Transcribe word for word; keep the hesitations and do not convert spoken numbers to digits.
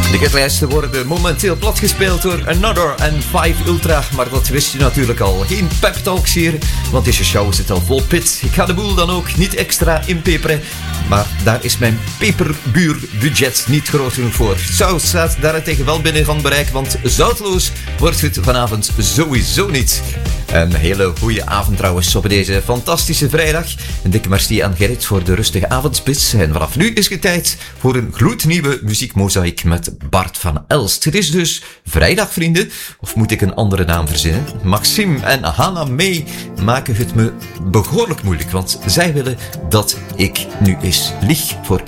De hitlijsten worden momenteel platgespeeld door Another en Five Ultra, maar dat wist je natuurlijk al. Geen pep talks hier, want deze show zit al vol pit. Ik ga de boel dan ook niet extra inpeperen, maar daar is mijn peperbuurbudget niet groot genoeg voor. Zout staat daarentegen wel binnen van bereik, want zoutloos wordt het vanavond sowieso niet. Een hele goede avond trouwens op deze fantastische vrijdag. Een dikke merci aan Gerrit voor de rustige avondspits. En vanaf nu is het tijd voor een gloednieuwe muziekmozaïek met Bart van Elst. Het is dus vrijdag, vrienden. Of moet ik een andere naam verzinnen? Maxime en Hannah May maken het me behoorlijk moeilijk, want zij willen dat ik nu eens lieg voor